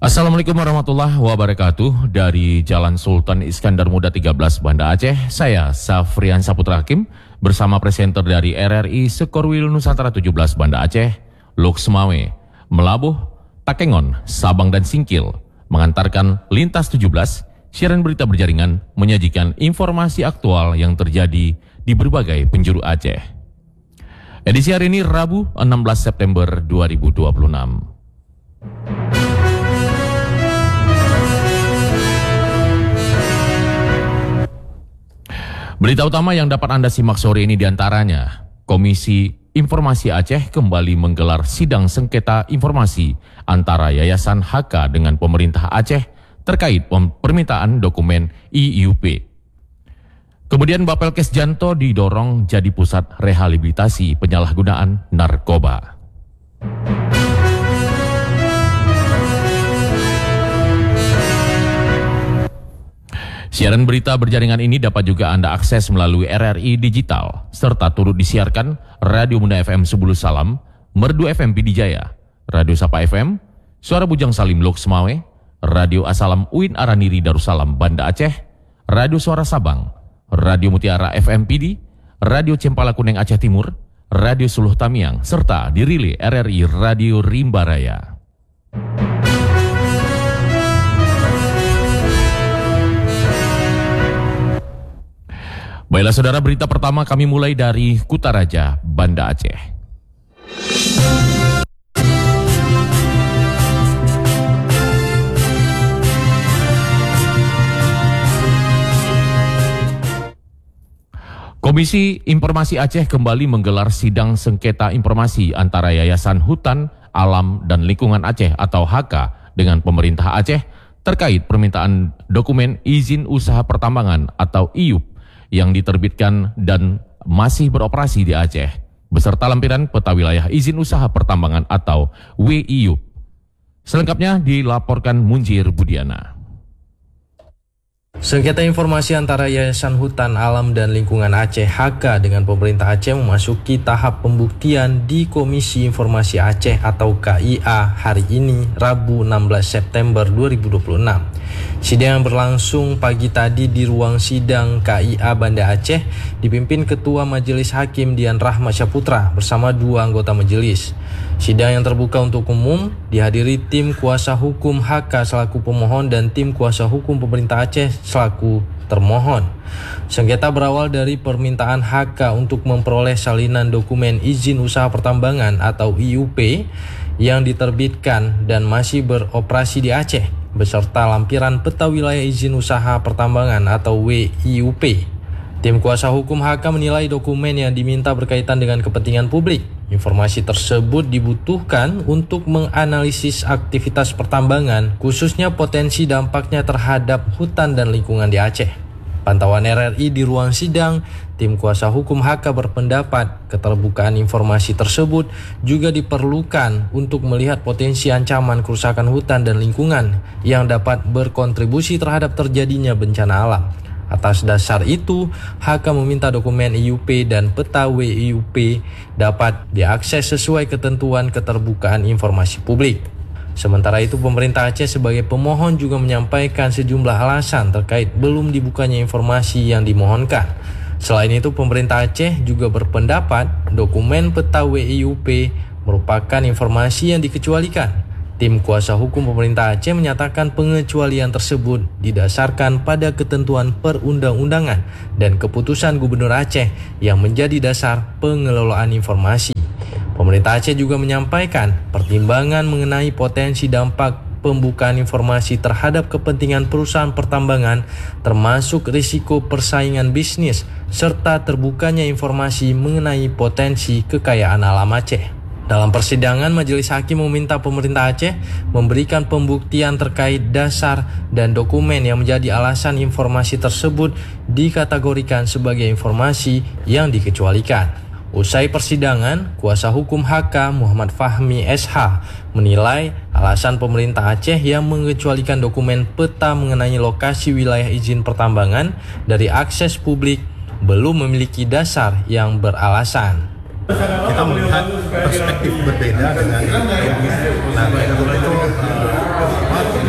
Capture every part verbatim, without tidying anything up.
Assalamualaikum warahmatullahi wabarakatuh. Dari Jalan Sultan Iskandar Muda tiga belas Banda Aceh, saya Safrian Saputra Hakim bersama presenter dari R R I Sekorwil Nusantara tujuh belas Banda Aceh, Luxmawe, Melabuh, Takengon, Sabang dan Singkil mengantarkan Lintas tujuh belas, siaran berita berjaringan menyajikan informasi aktual yang terjadi di berbagai penjuru Aceh. Edisi hari ini Rabu enam belas September dua ribu dua puluh enam. Berita utama yang dapat Anda simak sore ini diantaranya, Komisi Informasi Aceh kembali menggelar sidang sengketa informasi antara Yayasan H K dengan pemerintah Aceh terkait permintaan dokumen I U P. Kemudian Bapelkes Janto didorong jadi pusat rehabilitasi penyalahgunaan narkoba. Siaran berita berjaringan ini dapat juga Anda akses melalui R R I Digital, serta turut disiarkan Radio Bunda F M Sebulu Salam, Merdu F M Pidijaya, Radio Sapa F M, Suara Bujang Salim Luxmawe, Radio Asalam Uin Araniri Darussalam Banda Aceh, Radio Suara Sabang, Radio Mutiara F M P D, Radio Cempala Kuneng Aceh Timur, Radio Suluh Tamiang, serta dirilai R R I Radio Rimba Raya. Baiklah saudara, berita pertama kami mulai dari Kutaraja, Banda Aceh. Komisi Informasi Aceh kembali menggelar sidang sengketa informasi antara Yayasan Hutan, Alam, dan Lingkungan Aceh atau H K dengan pemerintah Aceh terkait permintaan dokumen izin usaha pertambangan atau I U P yang diterbitkan dan masih beroperasi di Aceh, beserta lampiran peta wilayah izin usaha pertambangan atau W I U P. Selengkapnya dilaporkan Munjir Budiana. Sengketa informasi antara Yayasan Hutan, Alam, dan Lingkungan Aceh H K dengan pemerintah Aceh memasuki tahap pembuktian di Komisi Informasi Aceh atau K I A hari ini, Rabu enam belas September dua ribu dua puluh enam. Sidang yang berlangsung pagi tadi di ruang sidang K I A Banda Aceh dipimpin Ketua Majelis Hakim Dian Rahmat Syaputra bersama dua anggota majelis. Sidang yang terbuka untuk umum dihadiri tim kuasa hukum H K selaku pemohon dan tim kuasa hukum pemerintah Aceh selaku termohon. Sengketa berawal dari permintaan H K untuk memperoleh salinan dokumen izin usaha pertambangan atau I U P yang diterbitkan dan masih beroperasi di Aceh, beserta lampiran peta wilayah izin usaha pertambangan atau W I U P. Tim kuasa hukum H K menilai dokumen yang diminta berkaitan dengan kepentingan publik. Informasi tersebut dibutuhkan untuk menganalisis aktivitas pertambangan, khususnya potensi dampaknya terhadap hutan dan lingkungan di Aceh. Pantauan R R I di ruang sidang, tim kuasa hukum H K berpendapat keterbukaan informasi tersebut juga diperlukan untuk melihat potensi ancaman kerusakan hutan dan lingkungan yang dapat berkontribusi terhadap terjadinya bencana alam. Atas dasar itu, H K meminta dokumen I U P dan peta W I U P dapat diakses sesuai ketentuan keterbukaan informasi publik. Sementara itu, pemerintah Aceh sebagai pemohon juga menyampaikan sejumlah alasan terkait belum dibukanya informasi yang dimohonkan. Selain itu, pemerintah Aceh juga berpendapat dokumen peta W I U P merupakan informasi yang dikecualikan. Tim kuasa hukum pemerintah Aceh menyatakan pengecualian tersebut didasarkan pada ketentuan perundang-undangan dan keputusan Gubernur Aceh yang menjadi dasar pengelolaan informasi. Pemerintah Aceh juga menyampaikan pertimbangan mengenai potensi dampak pembukaan informasi terhadap kepentingan perusahaan pertambangan, termasuk risiko persaingan bisnis, serta terbukanya informasi mengenai potensi kekayaan alam Aceh. Dalam persidangan, Majelis Hakim meminta pemerintah Aceh memberikan pembuktian terkait dasar dan dokumen yang menjadi alasan informasi tersebut dikategorikan sebagai informasi yang dikecualikan. Usai persidangan, kuasa hukum H K Muhammad Fahmi S H menilai alasan pemerintah Aceh yang mengecualikan dokumen peta mengenai lokasi wilayah izin pertambangan dari akses publik belum memiliki dasar yang beralasan. Kita melihat perspektif berbeda dengan nah, itu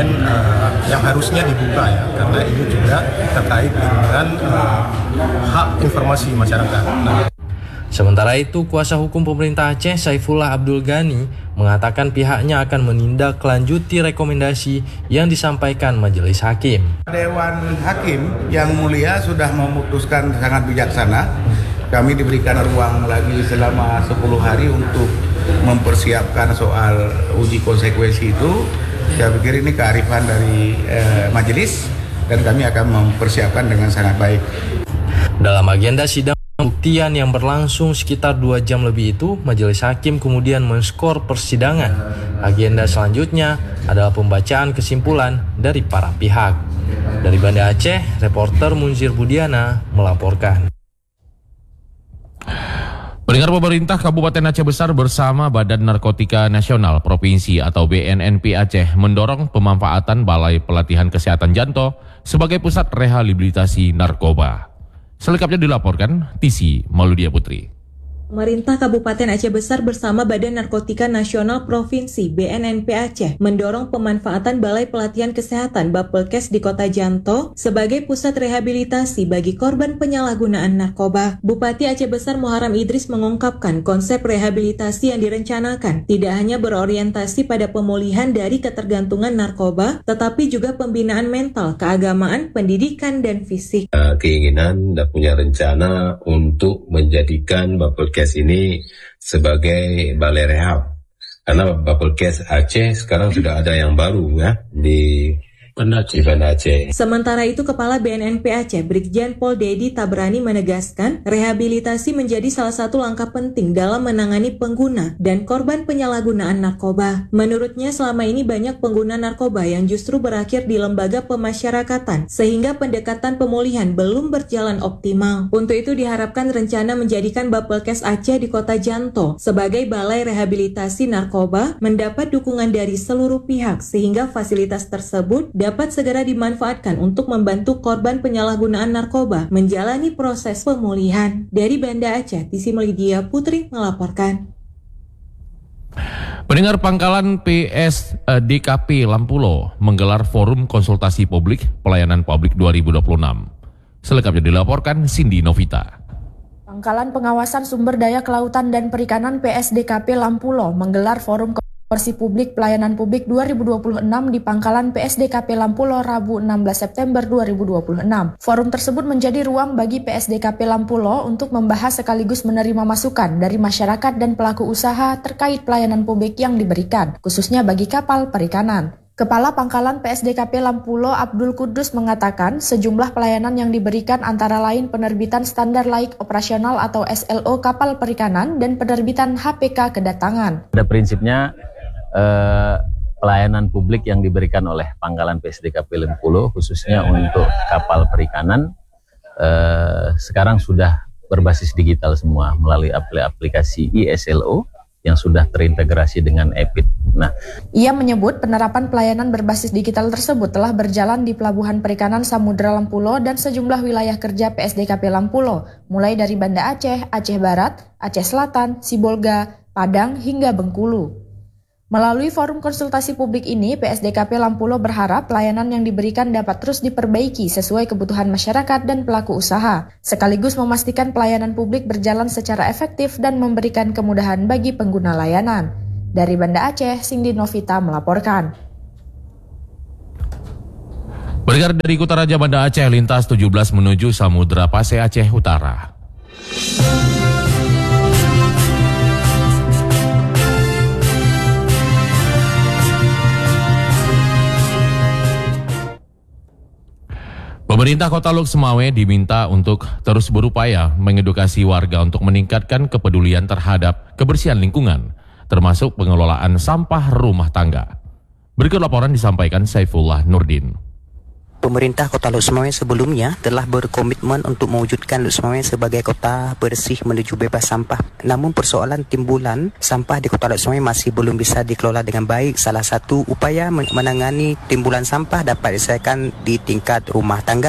dokumen uh, yang harusnya dibuka ya, karena ini juga terkait dengan uh, hak informasi masyarakat. Nah, Sementara itu, kuasa hukum pemerintah Aceh Saifullah Abdul Ghani mengatakan pihaknya akan menindaklanjuti rekomendasi yang disampaikan majelis hakim. Dewan Hakim yang mulia sudah memutuskan sangat bijaksana. Kami diberikan ruang lagi selama sepuluh hari untuk mempersiapkan soal uji konsekuensi itu. Saya pikir ini kearifan dari eh, majelis dan kami akan mempersiapkan dengan sangat baik. Dalam agenda sidang pembuktian yang berlangsung sekitar dua jam lebih itu, majelis hakim kemudian menskor persidangan. Agenda selanjutnya adalah pembacaan kesimpulan dari para pihak. Dari Banda Aceh, reporter Munzir Budiana melaporkan. Pendengar, pemerintah Kabupaten Aceh Besar bersama Badan Narkotika Nasional Provinsi atau B N N P Aceh mendorong pemanfaatan Balai Pelatihan Kesehatan Janto sebagai pusat rehabilitasi narkoba. Selengkapnya dilaporkan Tisi Mauludia Putri. Pemerintah Kabupaten Aceh Besar bersama Badan Narkotika Nasional Provinsi B N N P Aceh mendorong pemanfaatan Balai Pelatihan Kesehatan Bapelkes di Kota Janto sebagai pusat rehabilitasi bagi korban penyalahgunaan narkoba. Bupati Aceh Besar Muharram Idris mengungkapkan konsep rehabilitasi yang direncanakan tidak hanya berorientasi pada pemulihan dari ketergantungan narkoba, tetapi juga pembinaan mental, keagamaan, pendidikan, dan fisik. Keinginan dan punya rencana untuk menjadikan Bapelkes ini sebagai balai rehab, karena Bapelkes Aceh sekarang sudah ada yang baru ya di Banda Aceh. Banda Aceh. Sementara itu, Kepala B N N P Aceh Brigjen Pol Dedi Tabrani menegaskan rehabilitasi menjadi salah satu langkah penting dalam menangani pengguna dan korban penyalahgunaan narkoba. Menurutnya, selama ini banyak pengguna narkoba yang justru berakhir di lembaga pemasyarakatan sehingga pendekatan pemulihan belum berjalan optimal. Untuk itu diharapkan rencana menjadikan Bapelkes Aceh di Kota Janto sebagai balai rehabilitasi narkoba mendapat dukungan dari seluruh pihak sehingga fasilitas tersebut dapat segera dimanfaatkan untuk membantu korban penyalahgunaan narkoba menjalani proses pemulihan. Dari Banda Aceh, Tisi Mauludia Putri melaporkan. Pendengar, Pangkalan P S D K P Lampulo menggelar forum konsultasi publik pelayanan publik dua ribu dua puluh enam. Selengkapnya dilaporkan Cindy Novita. Pangkalan Pengawasan Sumber Daya Kelautan dan Perikanan P S D K P Lampulo menggelar forum konsultasi publik pelayanan publik dua ribu dua puluh enam di Pangkalan P S D K P Lampulo Rabu enam belas September dua ribu dua puluh enam. Forum tersebut menjadi ruang bagi P S D K P Lampulo untuk membahas sekaligus menerima masukan dari masyarakat dan pelaku usaha terkait pelayanan publik yang diberikan, khususnya bagi kapal perikanan. Kepala Pangkalan P S D K P Lampulo Abdul Kudus mengatakan sejumlah pelayanan yang diberikan antara lain penerbitan standar laik operasional atau S L O kapal perikanan dan penerbitan H P K kedatangan. Pada prinsipnya eh, pelayanan publik yang diberikan oleh Pangkalan P S D K P Lampulo khususnya untuk kapal perikanan eh, sekarang sudah berbasis digital semua melalui aplikasi I S L O yang sudah terintegrasi dengan E P I D. Nah, ia menyebut penerapan pelayanan berbasis digital tersebut telah berjalan di Pelabuhan Perikanan Samudra Lampulo dan sejumlah wilayah kerja P S D K P Lampulo, mulai dari Banda Aceh, Aceh Barat, Aceh Selatan, Sibolga, Padang, hingga Bengkulu. Melalui forum konsultasi publik ini, P S D K P Lampulo berharap pelayanan yang diberikan dapat terus diperbaiki sesuai kebutuhan masyarakat dan pelaku usaha, sekaligus memastikan pelayanan publik berjalan secara efektif dan memberikan kemudahan bagi pengguna layanan. Dari Banda Aceh, Cindy Novita melaporkan. Bergerak dari Kutaraja Banda Aceh, lintas tujuh belas menuju Samudra Pasai Aceh Utara. Pemerintah Kota Luk Semawe diminta untuk terus berupaya mengedukasi warga untuk meningkatkan kepedulian terhadap kebersihan lingkungan, termasuk pengelolaan sampah rumah tangga. Berikut laporan disampaikan Saifullah Nurdin. Pemerintah Kota Luk Semawe sebelumnya telah berkomitmen untuk mewujudkan Luk Semawe sebagai kota bersih menuju bebas sampah. Namun persoalan timbulan sampah di Kota Luk Semawe masih belum bisa dikelola dengan baik. Salah satu upaya menangani timbulan sampah dapat diselesaikan di tingkat rumah tangga.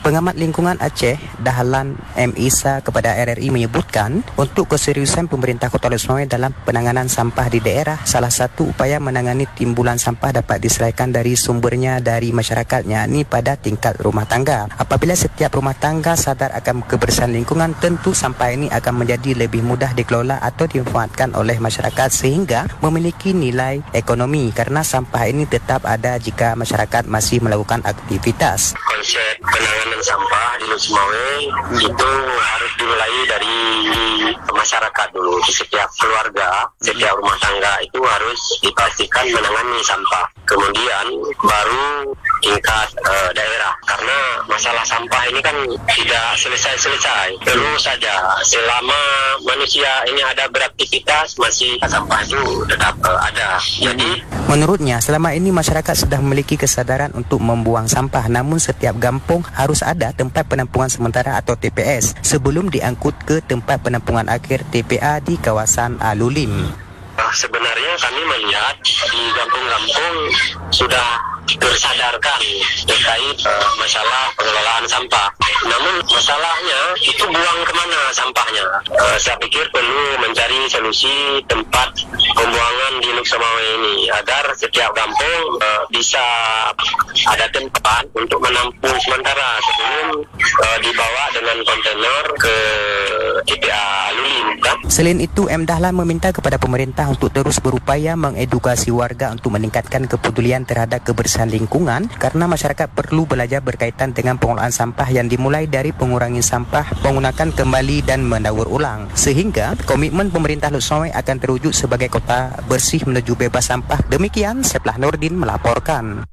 Pengamat lingkungan Aceh, Dahlan M. Isa kepada R R I menyebutkan, untuk keseriusan pemerintah Kota Lok Sumawai dalam penanganan sampah di daerah, salah satu upaya menangani timbulan sampah dapat diselesaikan dari sumbernya dari masyarakatnya, ini pada tingkat rumah tangga. Apabila setiap rumah tangga sadar akan kebersihan lingkungan, tentu sampah ini akan menjadi lebih mudah dikelola atau dimanfaatkan oleh masyarakat sehingga memiliki nilai ekonomi karena sampah ini tetap ada jika masyarakat masih melakukan aktivitas. Konsep penanganan sampah di Lok Sumawai itu harus dimulai dari masyarakat dulu. Di setiap keluarga, setiap rumah tangga itu harus dipastikan menangani sampah. Kemudian baru tingkat uh, daerah. Karena masalah sampah ini kan tidak selesai-selesai. Terus saja selama manusia ini ada beraktivitas, masih sampah itu tetap uh, ada. Jadi menurutnya selama ini masyarakat sudah memiliki kesadaran untuk membuang sampah, namun setiap kampung harus ada tempat penampungan sementara atau T P S sebelum diangkut ke tempat penampungan akhir T P A di kawasan Alulim. Sebenarnya kami melihat di kampung-kampung sudah tersadarkan terkait uh, masalah pengelolaan sampah. Namun masalahnya itu buang kemana sampahnya. Uh, saya pikir perlu mencari solusi tempat pembuangan di Lok Sumawai ini agar setiap kampung uh, bisa ada tempat untuk menampung sementara sebelum uh, dibawa dengan kontainer ke T P A Alulim. Kan? Selain itu, M. Dahlan meminta kepada pemerintah untuk terus berupaya mengedukasi warga untuk meningkatkan kepedulian terhadap kebersihan lingkungan karena masyarakat perlu belajar berkaitan dengan pengelolaan sampah yang dimulai dari pengurangi sampah, menggunakan kembali dan mendaur ulang sehingga komitmen pemerintah Lok Sumawai akan terwujud sebagai kota bersih menuju bebas sampah. Demikian Seplah Nurdin melaporkan.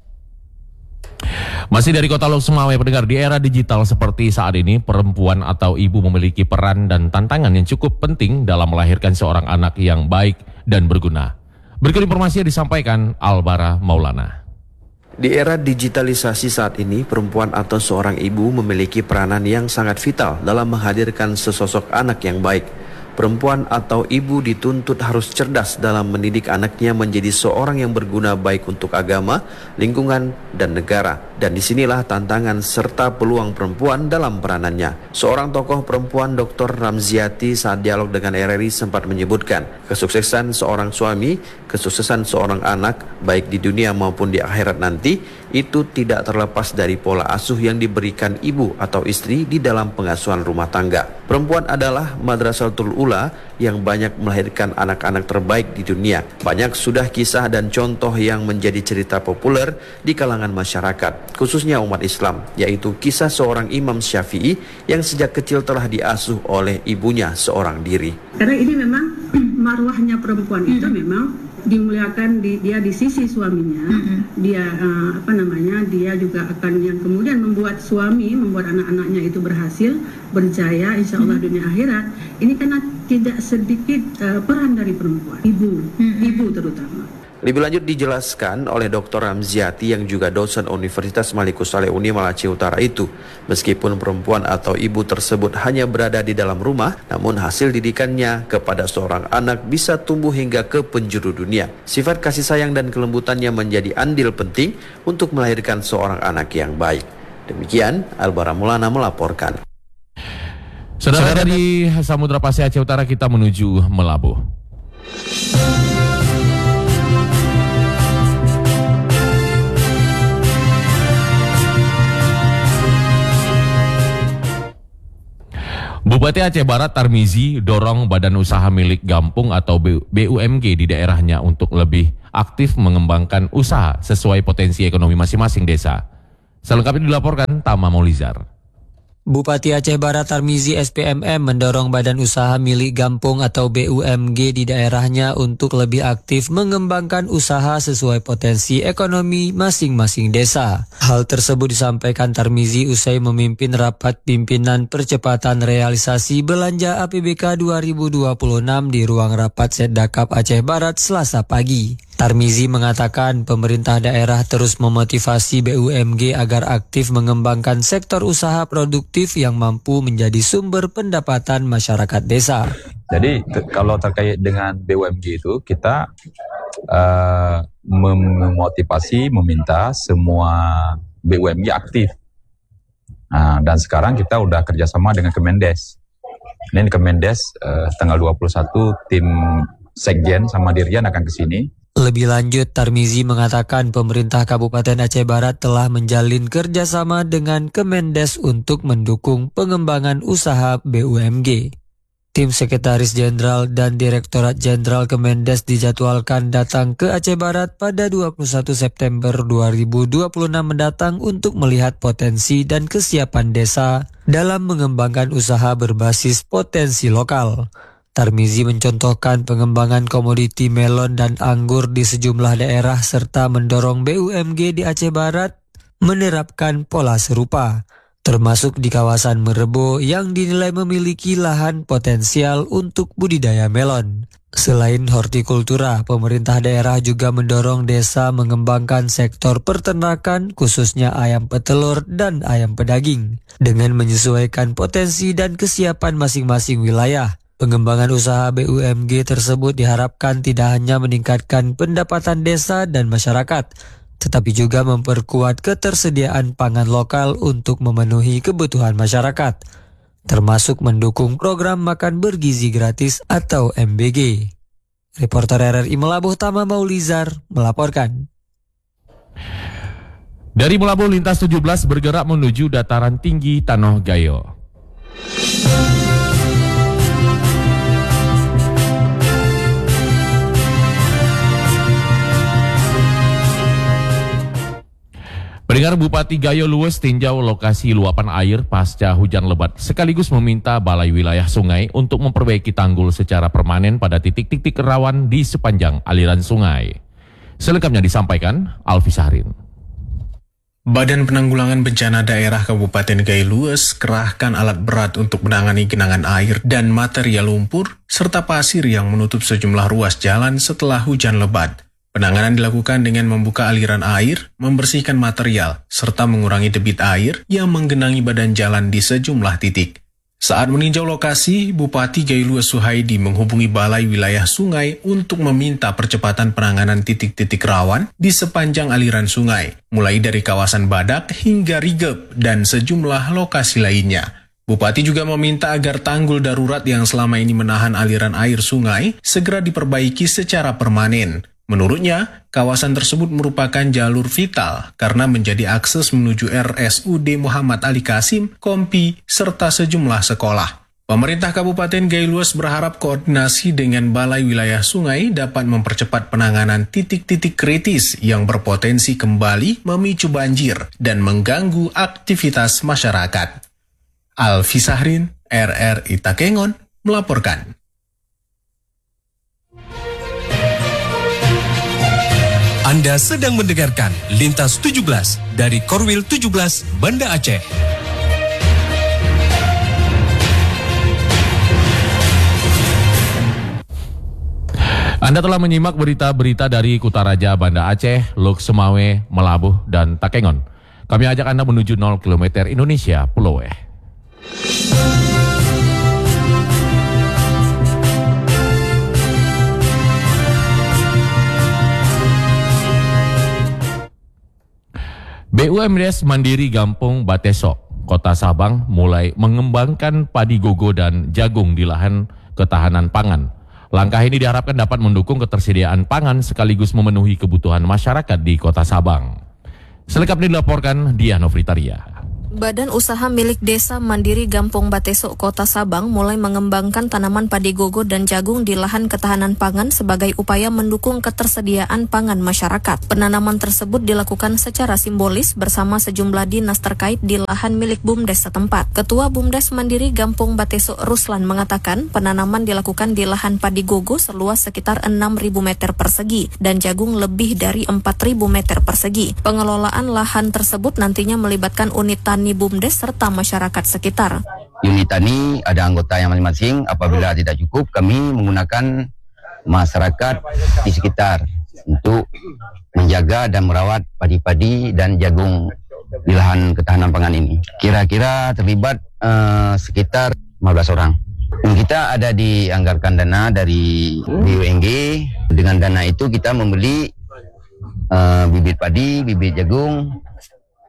Masih dari Kota Lok Sumawai, pendengar, di era digital seperti saat ini, perempuan atau ibu memiliki peran dan tantangan yang cukup penting dalam melahirkan seorang anak yang baik dan berguna. Berikut informasi yang disampaikan Albara Maulana. Di era digitalisasi saat ini, perempuan atau seorang ibu memiliki peranan yang sangat vital dalam menghadirkan sesosok anak yang baik. Perempuan atau ibu dituntut harus cerdas dalam mendidik anaknya menjadi seorang yang berguna baik untuk agama, lingkungan, dan negara. Dan disinilah tantangan serta peluang perempuan dalam peranannya. Seorang tokoh perempuan, Doktor Ramziati, saat dialog dengan R R I sempat menyebutkan, kesuksesan seorang suami, kesuksesan seorang anak, baik di dunia maupun di akhirat nanti, itu tidak terlepas dari pola asuh yang diberikan ibu atau istri di dalam pengasuhan rumah tangga. Perempuan adalah Madrasatul Ula yang banyak melahirkan anak-anak terbaik di dunia. Banyak sudah kisah dan contoh yang menjadi cerita populer di kalangan masyarakat, khususnya umat Islam, yaitu kisah seorang Imam Syafi'i yang sejak kecil telah diasuh oleh ibunya seorang diri. Karena ini memang marwahnya perempuan itu memang dimuliakan di, dia di sisi suaminya, mm-hmm. dia uh, apa namanya dia juga akan yang kemudian membuat suami, membuat anak-anaknya itu berhasil, berjaya, insya Allah mm-hmm. dunia akhirat. Ini karena tidak sedikit uh, peran dari perempuan, ibu, mm-hmm. ibu terutama. Lebih lanjut dijelaskan oleh Doktor Ramziati yang juga dosen Universitas Malikus Saleh Uni Aceh Utara itu, meskipun perempuan atau ibu tersebut hanya berada di dalam rumah, namun hasil didikannya kepada seorang anak bisa tumbuh hingga ke penjuru dunia. Sifat kasih sayang dan kelembutannya menjadi andil penting untuk melahirkan seorang anak yang baik. Demikian Albara Maulana melaporkan. Saudara, dari Samudra Pasir Aceh Utara kita menuju Melabuh. Bupati Aceh Barat Tarmizi dorong badan usaha milik Gampung atau B U M G di daerahnya untuk lebih aktif mengembangkan usaha sesuai potensi ekonomi masing-masing desa. Selengkapnya dilaporkan Tama Maulizar. Bupati Aceh Barat Tarmizi S P M M mendorong badan usaha milik Gampung atau B U M G di daerahnya untuk lebih aktif mengembangkan usaha sesuai potensi ekonomi masing-masing desa. Hal tersebut disampaikan Tarmizi usai memimpin rapat pimpinan percepatan realisasi belanja A P B K dua ribu dua puluh enam di ruang rapat Setdakap Aceh Barat Selasa pagi. Tarmizi mengatakan pemerintah daerah terus memotivasi B U M G agar aktif mengembangkan sektor usaha produktif yang mampu menjadi sumber pendapatan masyarakat desa. Jadi te- kalau terkait dengan B U M G itu kita uh, memotivasi, meminta semua B U M G aktif Nah, dan sekarang kita udah kerjasama dengan Kemendes. Ini Kemendes uh, tanggal dua puluh satu tim Sekjen sama Dirjen akan ke sini. Lebih lanjut, Tarmizi mengatakan pemerintah Kabupaten Aceh Barat telah menjalin kerjasama dengan Kemendes untuk mendukung pengembangan usaha B U M G. Tim Sekretaris Jenderal dan Direktorat Jenderal Kemendes dijadwalkan datang ke Aceh Barat pada dua puluh satu September dua ribu dua puluh enam mendatang untuk melihat potensi dan kesiapan desa dalam mengembangkan usaha berbasis potensi lokal. Tarmizi mencontohkan pengembangan komoditi melon dan anggur di sejumlah daerah serta mendorong B U M G di Aceh Barat menerapkan pola serupa, termasuk di kawasan Merebo yang dinilai memiliki lahan potensial untuk budidaya melon. Selain hortikultura, pemerintah daerah juga mendorong desa mengembangkan sektor peternakan khususnya ayam petelur dan ayam pedaging dengan menyesuaikan potensi dan kesiapan masing-masing wilayah. Pengembangan usaha B U M G tersebut diharapkan tidak hanya meningkatkan pendapatan desa dan masyarakat, tetapi juga memperkuat ketersediaan pangan lokal untuk memenuhi kebutuhan masyarakat, termasuk mendukung program makan bergizi gratis atau M B G. Reporter R R I Melabuh Tama Maulizar melaporkan. Dari Melabuh, lintas tujuh belas bergerak menuju dataran tinggi Tanoh Gayo. Pendengar, Bupati Gayo Luwes tinjau lokasi luapan air pasca hujan lebat sekaligus meminta Balai Wilayah Sungai untuk memperbaiki tanggul secara permanen pada titik-titik rawan di sepanjang aliran sungai. Selengkapnya disampaikan Alfi Sahrin. Badan Penanggulangan Bencana Daerah Kabupaten Gayo Luwes kerahkan alat berat untuk menangani genangan air dan material lumpur serta pasir yang menutup sejumlah ruas jalan setelah hujan lebat. Penanganan dilakukan dengan membuka aliran air, membersihkan material, serta mengurangi debit air yang menggenangi badan jalan di sejumlah titik. Saat meninjau lokasi, Bupati Gayo Luwes Suhaidi menghubungi Balai Wilayah Sungai untuk meminta percepatan penanganan titik-titik rawan di sepanjang aliran sungai, mulai dari kawasan Badak hingga Rigep dan sejumlah lokasi lainnya. Bupati juga meminta agar tanggul darurat yang selama ini menahan aliran air sungai segera diperbaiki secara permanen. Menurutnya, kawasan tersebut merupakan jalur vital karena menjadi akses menuju R S U D Muhammad Ali Kasim, Kompi, serta sejumlah sekolah. Pemerintah Kabupaten Gayo Luwes berharap koordinasi dengan Balai Wilayah Sungai dapat mempercepat penanganan titik-titik kritis yang berpotensi kembali memicu banjir dan mengganggu aktivitas masyarakat. Alfi Sahrin, R R I Takengon, melaporkan. Anda sedang mendengarkan Lintas tujuh belas dari Korwil tujuh belas Banda Aceh. Anda telah menyimak berita-berita dari Kutaraja, Banda Aceh, Luk Semawe, Melabuh, dan Takengon. Kami ajak Anda menuju nol kilometer Indonesia, Pulau Eh. B U M D S Mandiri Gampung Bateso, Kota Sabang mulai mengembangkan padi gogo dan jagung di lahan ketahanan pangan. Langkah ini diharapkan dapat mendukung ketersediaan pangan sekaligus memenuhi kebutuhan masyarakat di Kota Sabang. Selengkapnya dilaporkan Diah Novitaria. Badan Usaha Milik Desa Mandiri Gampung Bateso, Kota Sabang mulai mengembangkan tanaman padi gogo dan jagung di lahan ketahanan pangan sebagai upaya mendukung ketersediaan pangan masyarakat. Penanaman tersebut dilakukan secara simbolis bersama sejumlah dinas terkait di lahan milik BUMDes setempat. Ketua BUMDes Mandiri Gampung Bateso Ruslan mengatakan penanaman dilakukan di lahan padi gogo seluas sekitar enam ribu meter persegi dan jagung lebih dari empat ribu meter persegi. Pengelolaan lahan tersebut nantinya melibatkan unit tani BUMDes serta masyarakat sekitar. Unit tani ada anggota yang masing-masing. Apabila tidak cukup, kami menggunakan masyarakat di sekitar untuk menjaga dan merawat padi-padi dan jagung di lahan ketahanan pangan ini. Kira-kira terlibat eh, sekitar lima belas orang. Dan kita ada dianggarkan dana dari B U M G. Dengan dana itu kita membeli uh, bibit padi, bibit jagung,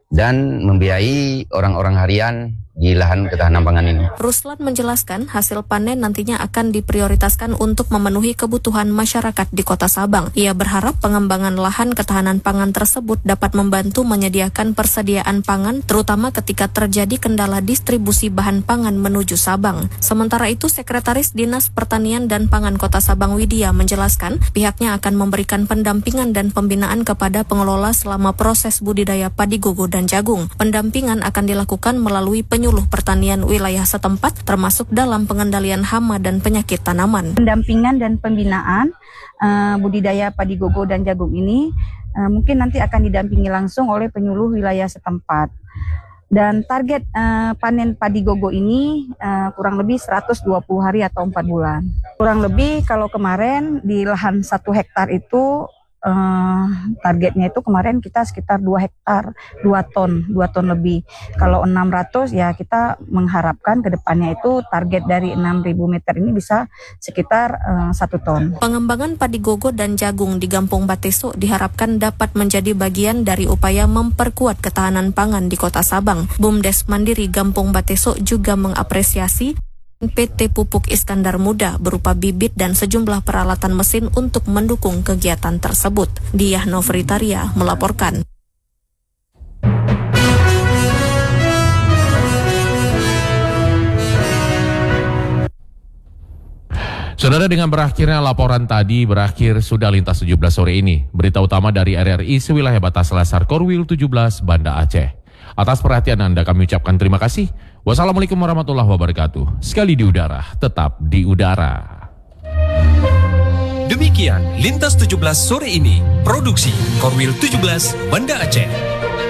dan membiayai orang-orang harian di lahan ketahanan pangan ini. Ruslan menjelaskan hasil panen nantinya akan diprioritaskan untuk memenuhi kebutuhan masyarakat di Kota Sabang. Ia berharap pengembangan lahan ketahanan pangan tersebut dapat membantu menyediakan persediaan pangan terutama ketika terjadi kendala distribusi bahan pangan menuju Sabang. Sementara itu, Sekretaris Dinas Pertanian dan Pangan Kota Sabang Widya menjelaskan pihaknya akan memberikan pendampingan dan pembinaan kepada pengelola selama proses budidaya padi gogo dan jagung. Pendampingan akan dilakukan melalui penyuluhan penyuluh pertanian wilayah setempat termasuk dalam pengendalian hama dan penyakit tanaman. Pendampingan dan pembinaan uh, budidaya padi gogo dan jagung ini uh, mungkin nanti akan didampingi langsung oleh penyuluh wilayah setempat. Dan target uh, panen padi gogo ini uh, kurang lebih seratus dua puluh hari atau empat bulan. Kurang lebih kalau kemarin di lahan satu hektar itu Uh, targetnya itu kemarin kita sekitar dua hektar, dua ton, dua ton lebih. Kalau enam ratus ya kita mengharapkan ke depannya itu target dari enam ribu meter ini bisa sekitar uh, satu ton. Pengembangan padi gogo dan jagung di Gampong Bateso diharapkan dapat menjadi bagian dari upaya memperkuat ketahanan pangan di Kota Sabang. Bumdes Mandiri Gampong Bateso juga mengapresiasi P T Pupuk Iskandar Muda berupa bibit dan sejumlah peralatan mesin untuk mendukung kegiatan tersebut. Diah Novritaria melaporkan. Saudara, dengan berakhirnya laporan tadi berakhir sudah Lintas tujuh belas sore ini. Berita utama dari R R I sewilayah batas Selasar Korwil tujuh belas Banda Aceh. Atas perhatian Anda kami ucapkan terima kasih. Wassalamualaikum warahmatullahi wabarakatuh. Sekali di udara, tetap di udara. Demikian Lintas tujuh belas sore ini. Produksi Korwil tujuh belas Banda Aceh.